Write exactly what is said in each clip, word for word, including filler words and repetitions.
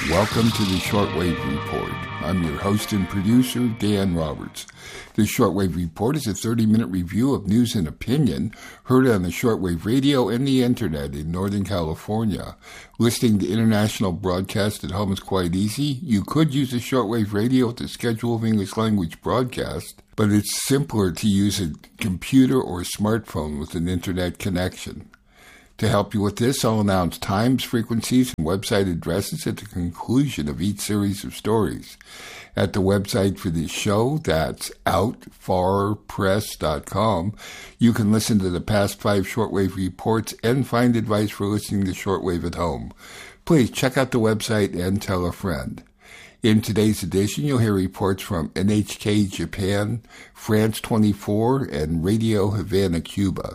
Welcome to the Shortwave Report. I'm your host and producer, Dan Roberts. The Shortwave Report is a thirty-minute review of news and opinion heard on the shortwave radio and the internet in Northern California. Listening to international broadcast at home is quite easy. You could use a shortwave radio with a schedule of English language broadcast, but it's simpler to use a computer or smartphone with an internet connection. To help you with this, I'll announce times, frequencies, and website addresses at the conclusion of each series of stories. At the website for this show, that's out far press dot com, you can listen to the past five shortwave reports and find advice for listening to shortwave at home. Please check out the website and tell a friend. In today's edition, you'll hear reports from N H K Japan, France twenty-four, and Radio Havana, Cuba.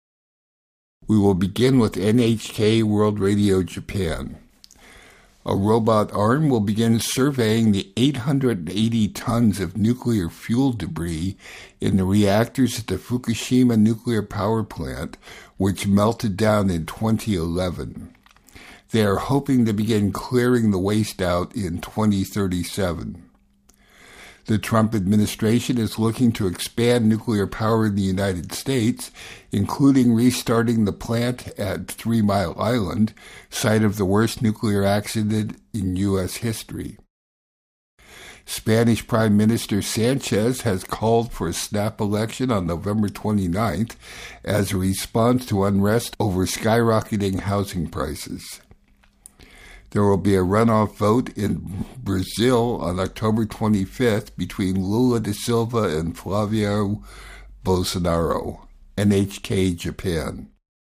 We will begin with N H K World Radio Japan. A robot arm will begin surveying the eight hundred eighty tons of nuclear fuel debris in the reactors at the Fukushima nuclear power plant, which melted down in twenty eleven. They are hoping to begin clearing the waste out in twenty thirty-seven. The Trump administration is looking to expand nuclear power in the United States, including restarting the plant at Three Mile Island, site of the worst nuclear accident in U S history. Spanish Prime Minister Sanchez has called for a snap election on November twenty-ninth as a response to unrest over skyrocketing housing prices. There will be a runoff vote in Brazil on October twenty-fifth between Lula da Silva and Flavio Bolsonaro. N H K Japan.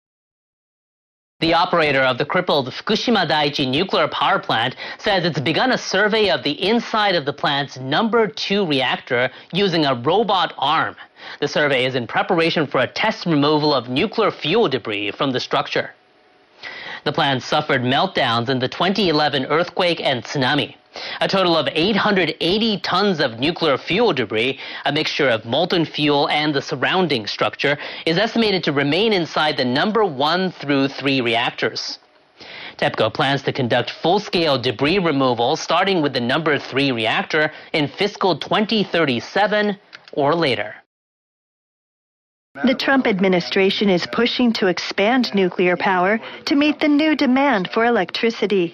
The operator of the crippled Fukushima Daiichi nuclear power plant says it's begun a survey of the inside of the plant's number two reactor using a robot arm. The survey is in preparation for a test removal of nuclear fuel debris from the structure. The plant suffered meltdowns in the twenty eleven earthquake and tsunami. A total of eight hundred eighty tons of nuclear fuel debris, a mixture of molten fuel and the surrounding structure, is estimated to remain inside the number one through three reactors. TEPCO plans to conduct full-scale debris removal starting with the number three reactor in fiscal twenty thirty-seven or later. The Trump administration is pushing to expand nuclear power to meet the new demand for electricity.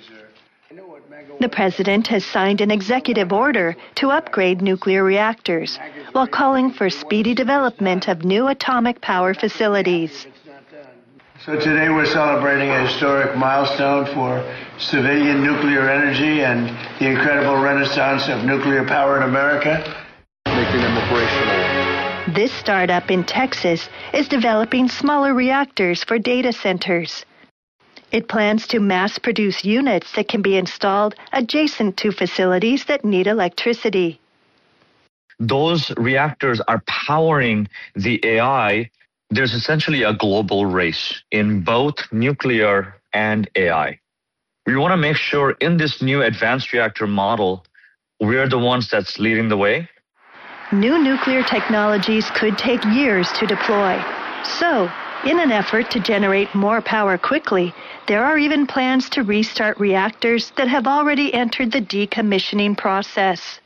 The president has signed an executive order to upgrade nuclear reactors while calling for speedy development of new atomic power facilities. So today we're celebrating a historic milestone for civilian nuclear energy and the incredible renaissance of nuclear power in America. Making them operational. This startup in Texas is developing smaller reactors for data centers. It plans to mass-produce units that can be installed adjacent to facilities that need electricity. Those reactors are powering the A I. There's essentially a global race in both nuclear and A I. We want to make sure in this new advanced reactor model, we're the ones that's leading the way. New nuclear technologies could take years to deploy. So, in an effort to generate more power quickly, there are even plans to restart reactors that have already entered the decommissioning process.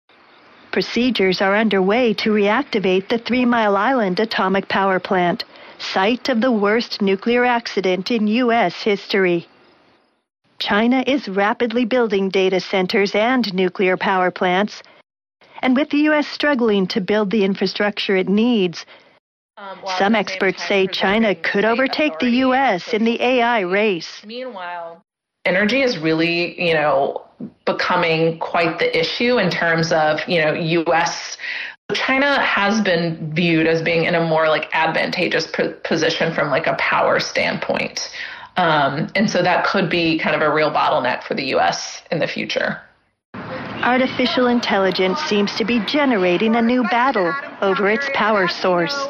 Procedures are underway to reactivate the Three Mile Island atomic power plant, site of the worst nuclear accident in U S history. China is rapidly building data centers and nuclear power plants, and with the U S struggling to build the infrastructure it needs, um, some experts say China could overtake the U S in the A I race. Meanwhile, energy is really, you know, becoming quite the issue in terms of, you know, U S. China has been viewed as being in a more like advantageous p- position from like a power standpoint. Um, and so that could be kind of a real bottleneck for the U S in the future. Artificial intelligence seems to be generating a new battle over its power source.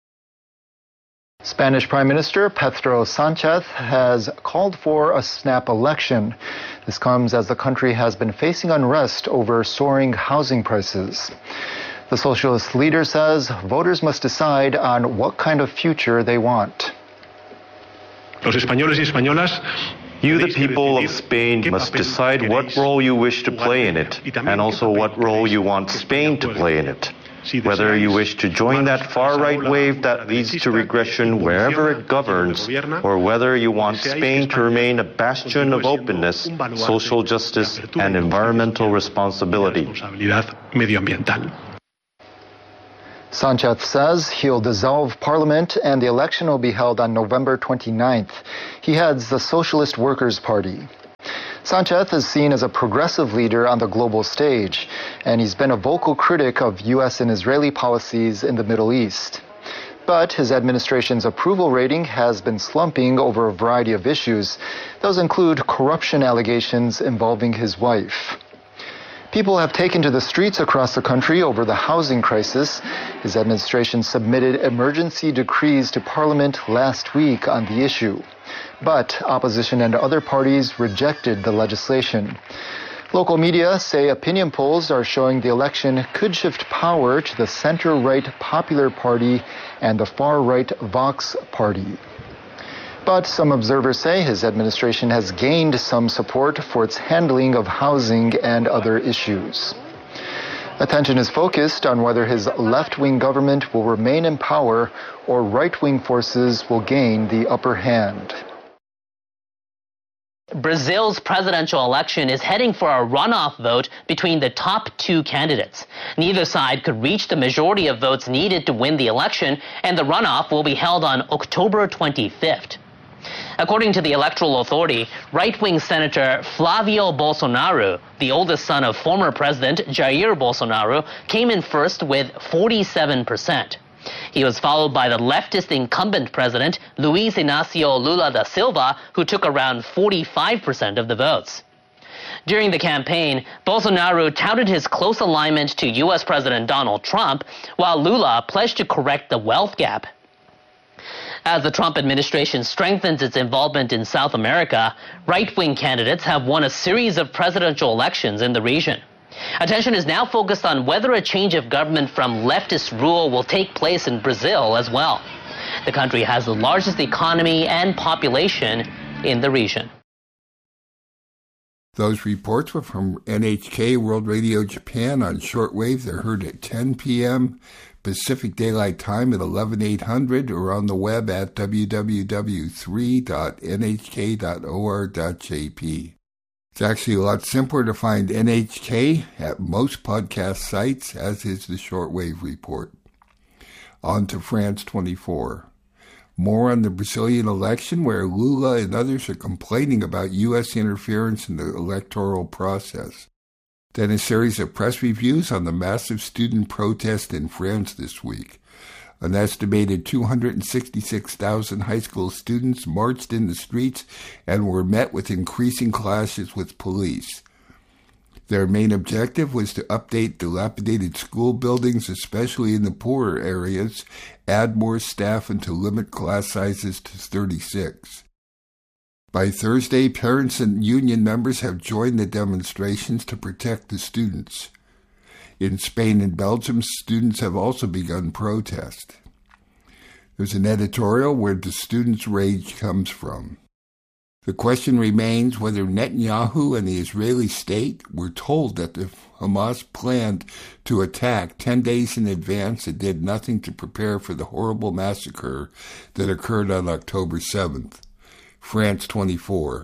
Spanish Prime Minister Pedro Sanchez has called for a snap election. This comes as the country has been facing unrest over soaring housing prices. The socialist leader says voters must decide on what kind of future they want. Los españoles y españolas You, the people of Spain, must decide what role you wish to play in it, and also what role you want Spain to play in it. Whether you wish to join that far-right wave that leads to regression wherever it governs, or whether you want Spain to remain a bastion of openness, social justice, and environmental responsibility. Sánchez says he'll dissolve parliament and the election will be held on November twenty-ninth. He heads the Socialist Workers' Party. Sánchez is seen as a progressive leader on the global stage, and he's been a vocal critic of U S and Israeli policies in the Middle East. But his administration's approval rating has been slumping over a variety of issues. Those include corruption allegations involving his wife. People have taken to the streets across the country over the housing crisis. His administration submitted emergency decrees to Parliament last week on the issue. But opposition and other parties rejected the legislation. Local media say opinion polls are showing the election could shift power to the center-right Popular Party and the far-right Vox Party. But some observers say his administration has gained some support for its handling of housing and other issues. Attention is focused on whether his left-wing government will remain in power or right-wing forces will gain the upper hand. Brazil's presidential election is heading for a runoff vote between the top two candidates. Neither side could reach the majority of votes needed to win the election, and the runoff will be held on October twenty-fifth. According to the Electoral Authority, right-wing Senator Flavio Bolsonaro, the oldest son of former President Jair Bolsonaro, came in first with forty-seven percent. He was followed by the leftist incumbent president, Luiz Inácio Lula da Silva, who took around forty-five percent of the votes. During the campaign, Bolsonaro touted his close alignment to U S President Donald Trump, while Lula pledged to correct the wealth gap. As the Trump administration strengthens its involvement in South America, right-wing candidates have won a series of presidential elections in the region. Attention is now focused on whether a change of government from leftist rule will take place in Brazil as well. The country has the largest economy and population in the region. Those reports were from N H K World Radio Japan on shortwave. They're heard at ten p.m. Pacific Daylight Time at eleven eight hundred or on the web at w w w dot three dot n h k dot o r dot j p. It's actually a lot simpler to find N H K at most podcast sites, as is the Shortwave Report. On to France twenty-four. More on the Brazilian election, where Lula and others are complaining about U S interference in the electoral process. Then a series of press reviews on the massive student protest in France this week. An estimated two hundred sixty-six thousand high school students marched in the streets and were met with increasing clashes with police. Their main objective was to update dilapidated school buildings, especially in the poorer areas, add more staff, and to limit class sizes to thirty-six. By Thursday, parents and union members have joined the demonstrations to protect the students. In Spain and Belgium, students have also begun protest. There's an editorial where the students' rage comes from. The question remains whether Netanyahu and the Israeli state were told that the Hamas planned to attack ten days in advance and did nothing to prepare for the horrible massacre that occurred on October seventh. France twenty-four.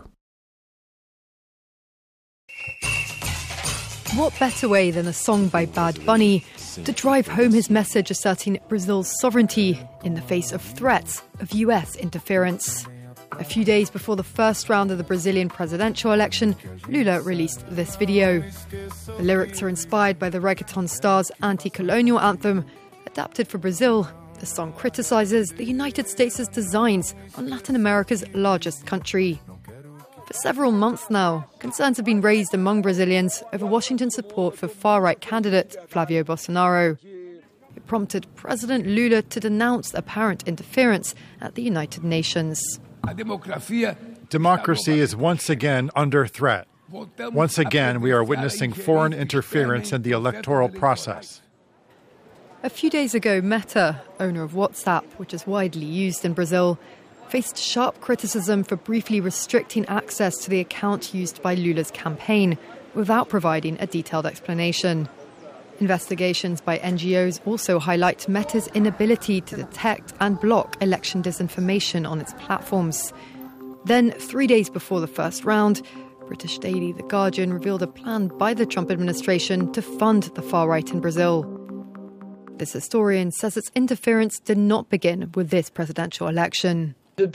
What better way than a song by Bad Bunny to drive home his message asserting Brazil's sovereignty in the face of threats of U S interference? A few days before the first round of the Brazilian presidential election, Lula released this video. The lyrics are inspired by the reggaeton star's anti-colonial anthem. Adapted for Brazil, the song criticizes the United States' designs on Latin America's largest country. For several months now, concerns have been raised among Brazilians over Washington's support for far-right candidate Flavio Bolsonaro. It prompted President Lula to denounce apparent interference at the United Nations. Democracy is once again under threat. Once again, we are witnessing foreign interference in the electoral process. A few days ago, Meta, owner of WhatsApp, which is widely used in Brazil, faced sharp criticism for briefly restricting access to the account used by Lula's campaign without providing a detailed explanation. Investigations by N G Os also highlight Meta's inability to detect and block election disinformation on its platforms. Then, three days before the first round, British daily The Guardian revealed a plan by the Trump administration to fund the far right in Brazil. This historian says its interference did not begin with this presidential election.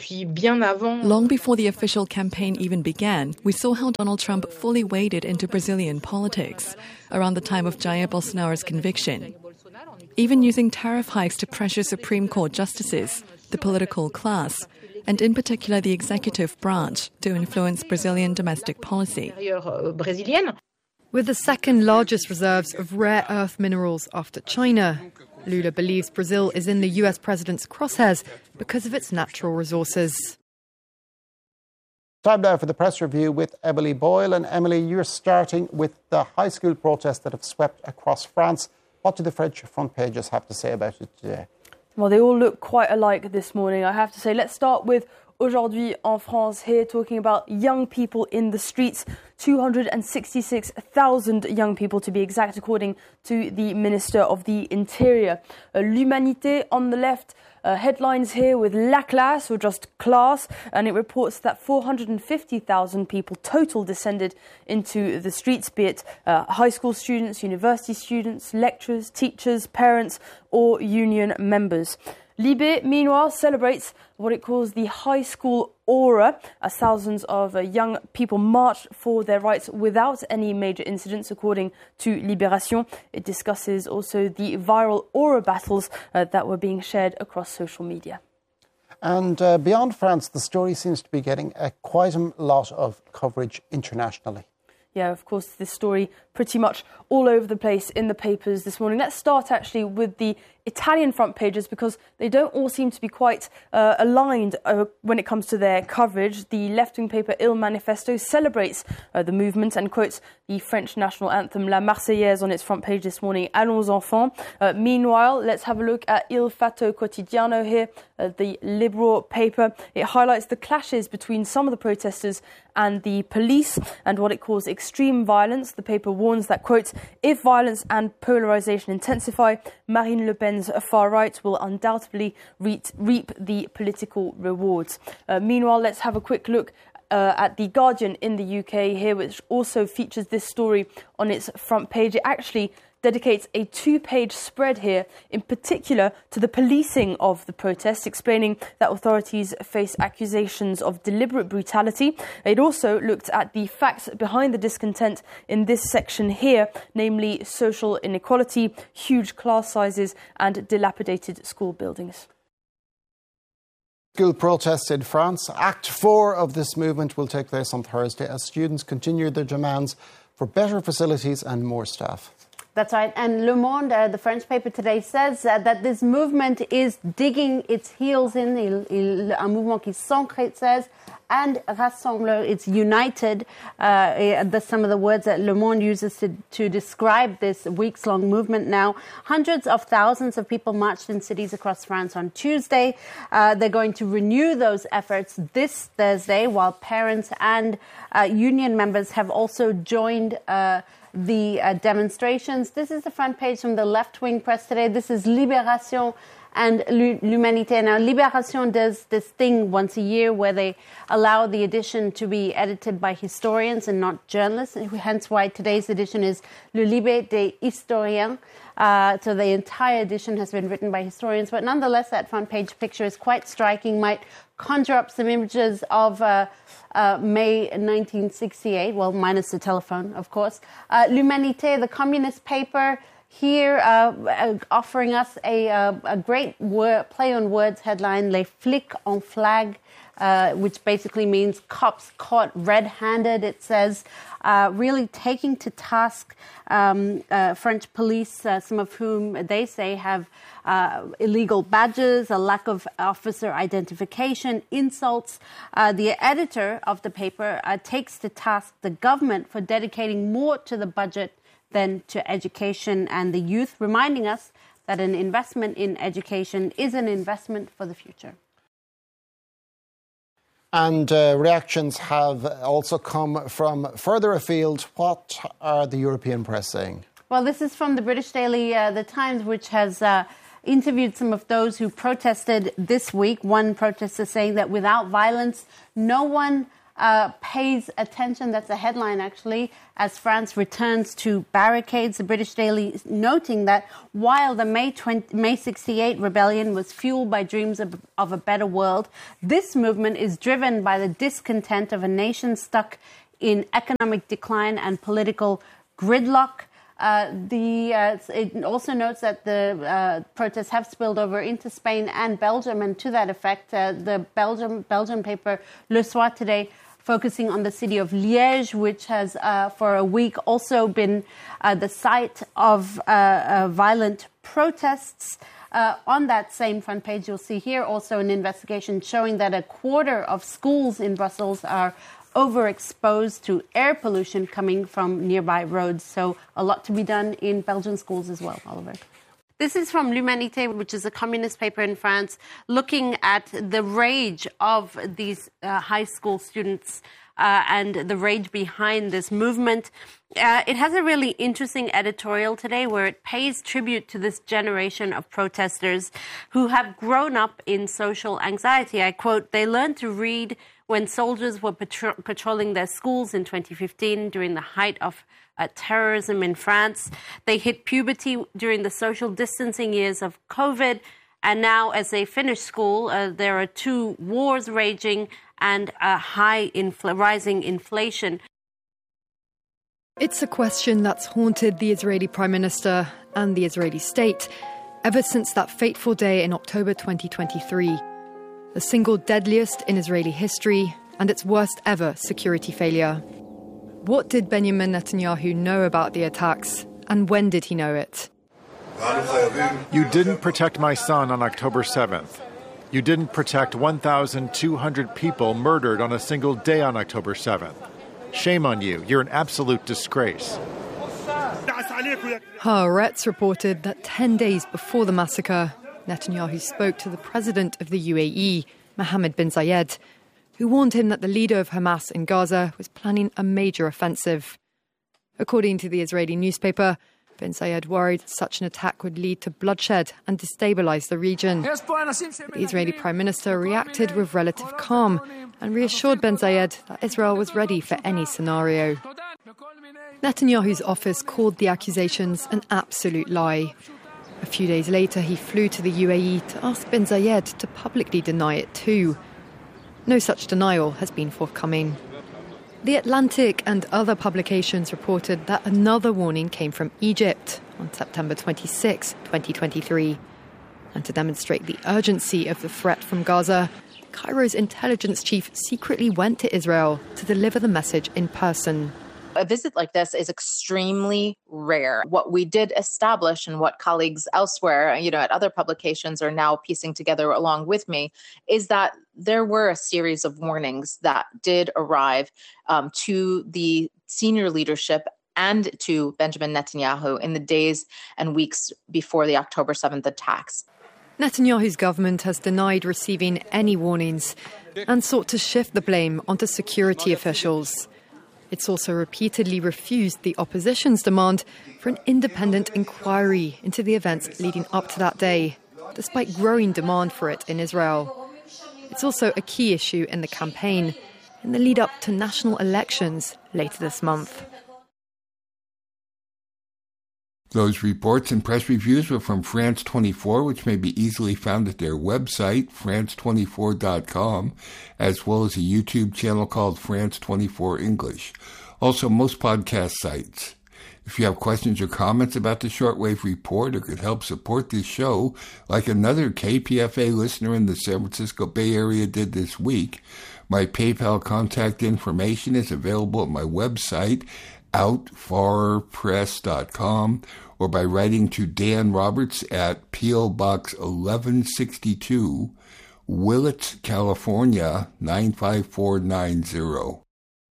Long before the official campaign even began, we saw how Donald Trump fully waded into Brazilian politics around the time of Jair Bolsonaro's conviction, even using tariff hikes to pressure Supreme Court justices, the political class, and in particular the executive branch, to influence Brazilian domestic policy. With the second largest reserves of rare earth minerals after China, Lula believes Brazil is in the U S president's crosshairs because of its natural resources. Time now for the press review with Emily Boyle. And Emily, you're starting with the high school protests that have swept across France. What do the French front pages have to say about it today? Well, they all look quite alike this morning, I have to say. Let's start with Aujourd'hui en France, here talking about young people in the streets. two hundred sixty-six thousand young people, to be exact, according to the Minister of the Interior. Uh, L'Humanité on the left. Uh, headlines here with La Classe, or just class, and it reports that four hundred fifty thousand people total descended into the streets, be it uh, high school students, university students, lecturers, teachers, parents, or union members. Libé, meanwhile, celebrates what it calls the high school aura, as thousands of uh, young people marched for their rights without any major incidents, according to Libération. It discusses also the viral aura battles uh, that were being shared across social media. And uh, beyond France, the story seems to be getting uh, quite a lot of coverage internationally. Yeah, of course, this story pretty much all over the place in the papers this morning. Let's start actually with the Italian front pages, because they don't all seem to be quite uh, aligned uh, when it comes to their coverage. The left-wing paper Il Manifesto celebrates uh, the movement and quotes the French national anthem La Marseillaise on its front page this morning. Allons enfants. Uh, meanwhile, let's have a look at Il Fatto Quotidiano here, uh, the liberal paper. It highlights the clashes between some of the protesters and the police and what it calls extreme violence. The paper warns that, quote, if violence and polarisation intensify, Marine Le Pen's far right will undoubtedly reap, reap the political rewards. Uh, meanwhile, let's have a quick look uh, at The Guardian in the U K here, which also features this story on its front page. It actually dedicates a two-page spread here, in particular to the policing of the protests, explaining that authorities face accusations of deliberate brutality. It also looked at the facts behind the discontent in this section here, namely social inequality, huge class sizes and dilapidated school buildings. School protests in France. Act four of this movement will take place on Thursday as students continue their demands for better facilities and more staff. That's right. And Le Monde, uh, the French paper today, says uh, that this movement is digging its heels in. Il, il, un mouvement qui s'ancre, it says, and rassemble. It's united. Uh, that's some of the words that Le Monde uses to, to describe this weeks-long movement now. Hundreds of thousands of people marched in cities across France on Tuesday. Uh, they're going to renew those efforts this Thursday, while parents and uh, union members have also joined uh, the uh, demonstrations. This is the front page from the left-wing press today. This is Libération and L'Humanité. Now, Libération does this thing once a year where they allow the edition to be edited by historians and not journalists, hence why today's edition is Le Libé des Historiens. Uh, so the entire edition has been written by historians, but nonetheless, that front page picture is quite striking, might conjure up some images of uh, uh, May nineteen sixty-eight, well, minus the telephone, of course. Uh, L'Humanité, the communist paper, here uh, uh, offering us a, uh, a great word, play on words headline, Les flics en flag, uh, which basically means cops caught red-handed. It says, uh, really taking to task um, uh, French police, uh, some of whom they say have uh, illegal badges, a lack of officer identification, insults. Uh, the editor of the paper uh, takes to task the government for dedicating more to the budget than to education and the youth, reminding us that an investment in education is an investment for the future. And uh, reactions have also come from further afield. What are the European press saying? Well, this is from the British daily uh, The Times, which has uh, interviewed some of those who protested this week. One protester saying that without violence, no one uh, pays attention. That's a headline, actually, as France returns to barricades. The British daily noting that while the May twentieth, May sixty-eight rebellion was fueled by dreams of, of a better world, this movement is driven by the discontent of a nation stuck in economic decline and political gridlock. Uh, the uh, it also notes that the uh, protests have spilled over into Spain and Belgium, and to that effect, uh, the Belgium Belgian paper Le Soir today, focusing on the city of Liège, which has uh, for a week also been uh, the site of uh, uh, violent protests. Uh, on that same front page, you'll see here also an investigation showing that a quarter of schools in Brussels are overexposed to air pollution coming from nearby roads. So a lot to be done in Belgian schools as well, Oliver. This is from L'Humanité, which is a communist paper in France, looking at the rage of these uh, high school students uh, and the rage behind this movement. Uh, it has a really interesting editorial today where it pays tribute to this generation of protesters who have grown up in social anxiety. I quote, "They learned to read when soldiers were patro- patrolling their schools in twenty fifteen during the height of uh, terrorism in France. They hit puberty during the social distancing years of COVID. And now as they finish school, uh, there are two wars raging and a high infl- rising inflation." It's a question that's haunted the Israeli Prime Minister and the Israeli state ever since that fateful day in October twenty twenty-three. The single deadliest in Israeli history and its worst ever security failure. What did Benjamin Netanyahu know about the attacks, and when did he know it? You didn't protect my son on October seventh. You didn't protect one thousand two hundred people murdered on a single day on October seventh. Shame on you. You're an absolute disgrace. Haaretz reported that ten days before the massacre, Netanyahu spoke to the president of the U A E, Mohammed bin Zayed, who warned him that the leader of Hamas in Gaza was planning a major offensive. According to the Israeli newspaper, bin Zayed worried such an attack would lead to bloodshed and destabilize the region. The Israeli Prime Minister reacted with relative calm and reassured bin Zayed that Israel was ready for any scenario. Netanyahu's office called the accusations an absolute lie. A few days later, he flew to the U A E to ask bin Zayed to publicly deny it too. No such denial has been forthcoming. The Atlantic and other publications reported that another warning came from Egypt on September twenty-sixth, twenty twenty-three. And to demonstrate the urgency of the threat from Gaza, Cairo's intelligence chief secretly went to Israel to deliver the message in person. A visit like this is extremely rare. What we did establish and what colleagues elsewhere, you know, at other publications are now piecing together along with me is that there were a series of warnings that did arrive um, to the senior leadership and to Benjamin Netanyahu in the days and weeks before the October seventh attacks. Netanyahu's government has denied receiving any warnings and sought to shift the blame onto security officials. It's also repeatedly refused the opposition's demand for an independent inquiry into the events leading up to that day, despite growing demand for it in Israel. It's also a key issue in the campaign, in the lead up to national elections later this month. Those reports and press reviews were from France twenty-four, which may be easily found at their website, france twenty-four dot com, as well as a YouTube channel called France twenty-four English. Also, most podcast sites. If you have questions or comments about the Shortwave Report or could help support this show, like another K P F A listener in the San Francisco Bay Area did this week, my PayPal contact information is available at my website, out far press dot com, or by writing to Dan Roberts at P O Box eleven sixty-two, Willits, California, nine five four nine zero.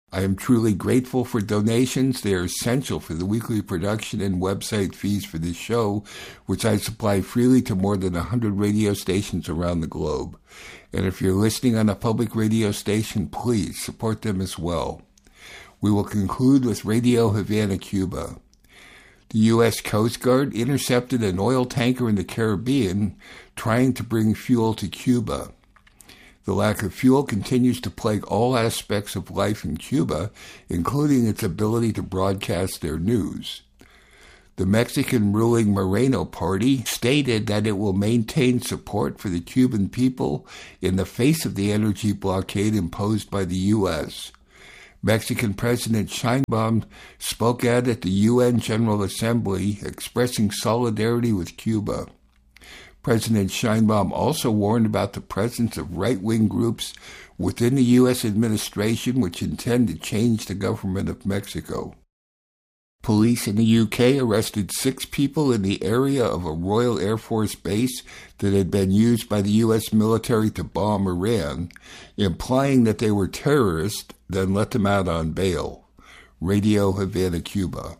I am truly grateful for donations. They are essential for the weekly production and website fees for this show, which I supply freely to more than one hundred radio stations around the globe. And if you're listening on a public radio station, please support them as well. We will conclude with Radio Havana, Cuba. The U S Coast Guard intercepted an oil tanker in the Caribbean trying to bring fuel to Cuba. The lack of fuel continues to plague all aspects of life in Cuba, including its ability to broadcast their news. The Mexican ruling Moreno Party stated that it will maintain support for the Cuban people in the face of the energy blockade imposed by the U S. Mexican President Sheinbaum spoke out at the U N General Assembly expressing solidarity with Cuba. President Sheinbaum also warned about the presence of right-wing groups within the U S administration which intend to change the government of Mexico. Police in the U K arrested six people in the area of a Royal Air Force base that had been used by the U S military to bomb Iran, implying that they were terrorists, then let them out on bail. Radio Havana, Cuba.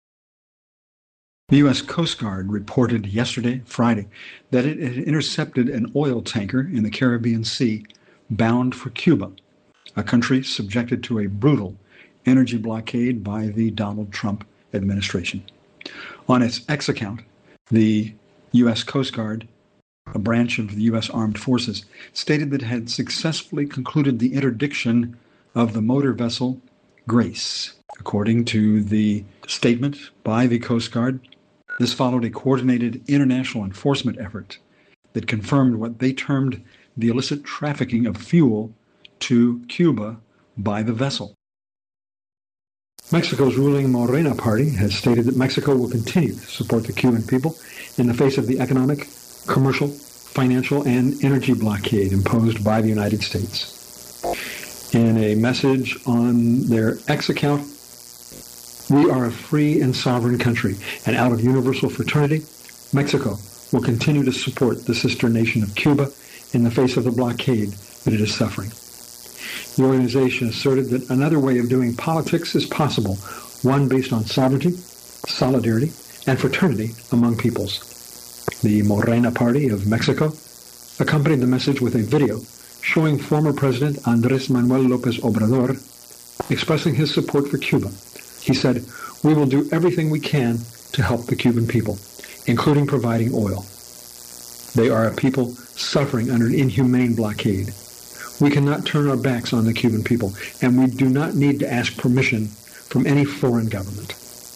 The U S Coast Guard reported yesterday, Friday, that it had intercepted an oil tanker in the Caribbean Sea bound for Cuba, a country subjected to a brutal energy blockade by the Donald Trump administration. On its X account, the U S Coast Guard, a branch of the U S Armed Forces, stated that it had successfully concluded the interdiction of the motor vessel Grace. According to the statement by the Coast Guard, this followed a coordinated international enforcement effort that confirmed what they termed the illicit trafficking of fuel to Cuba by the vessel. Mexico's ruling Morena Party has stated that Mexico will continue to support the Cuban people in the face of the economic, commercial, financial, and energy blockade imposed by the United States. In a message on their X account, "We are a free and sovereign country, and out of universal fraternity, Mexico will continue to support the sister nation of Cuba in the face of the blockade that it is suffering." The organization asserted that another way of doing politics is possible, one based on sovereignty, solidarity, and fraternity among peoples. The Morena Party of Mexico accompanied the message with a video showing former President Andrés Manuel López Obrador expressing his support for Cuba. He said, "We will do everything we can to help the Cuban people, including providing oil. They are a people suffering under an inhumane blockade. We cannot turn our backs on the Cuban people, and we do not need to ask permission from any foreign government."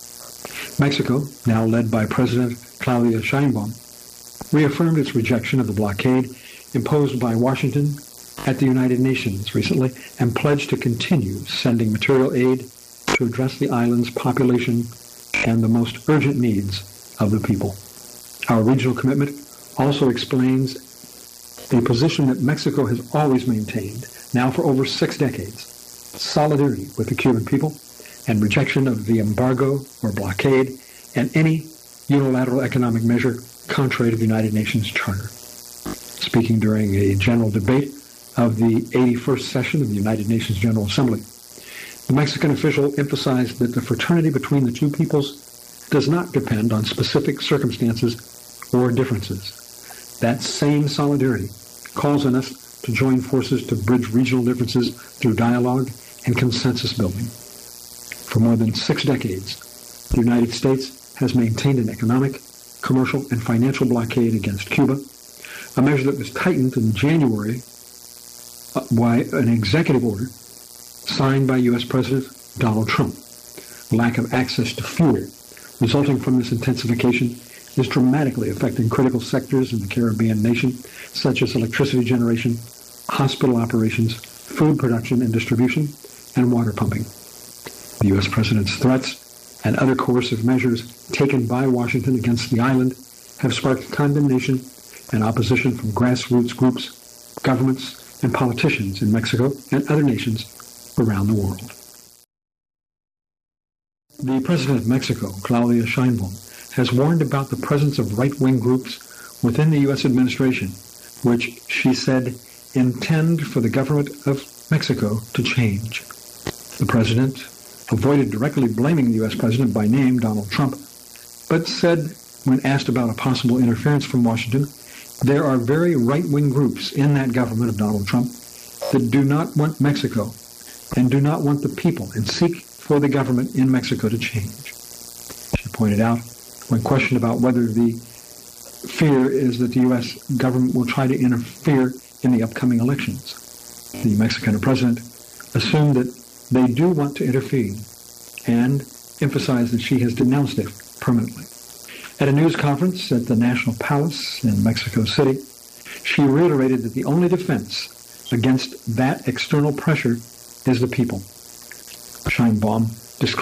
Mexico, now led by President Claudia Sheinbaum, reaffirmed its rejection of the blockade imposed by Washington at the United Nations recently and pledged to continue sending material aid to address the island's population and the most urgent needs of the people. Our regional commitment also explains a position that Mexico has always maintained, now for over six decades: solidarity with the Cuban people and rejection of the embargo or blockade and any unilateral economic measure contrary to the United Nations Charter. Speaking during a general debate of the eighty-first session of the United Nations General Assembly, the Mexican official emphasized that the fraternity between the two peoples does not depend on specific circumstances or differences. That same solidarity calls on us to join forces to bridge regional differences through dialogue and consensus building. For more than six decades, the United States has maintained an economic, commercial, and financial blockade against Cuba, a measure that was tightened in January by an executive order signed by U S President Donald Trump. Lack of access to fuel resulting from this intensification is dramatically affecting critical sectors in the Caribbean nation, such as electricity generation, hospital operations, food production and distribution, and water pumping. The U S President's threats and other coercive measures taken by Washington against the island have sparked condemnation and opposition from grassroots groups, governments, and politicians in Mexico and other nations around the world. The President of Mexico, Claudia Sheinbaum, has warned about the presence of right-wing groups within the U S administration, which she said intend for the government of Mexico to change. The president avoided directly blaming the U S president by name, Donald Trump, but said, when asked about a possible interference from Washington, there are very right-wing groups in that government of Donald Trump that do not want Mexico and do not want the people and seek for the government in Mexico to change. She pointed out, when questioned about whether the fear is that the U S government will try to interfere in the upcoming elections, the Mexican president assumed that they do want to intervene and emphasized that she has denounced it permanently. At a news conference at the National Palace in Mexico City, she reiterated that the only defense against that external pressure is the people. Sheinbaum described